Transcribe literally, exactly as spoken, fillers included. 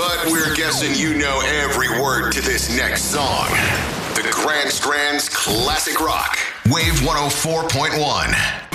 But we're guessing you know every word to this next song. The Grand Strand's classic rock. Wave one oh four point one.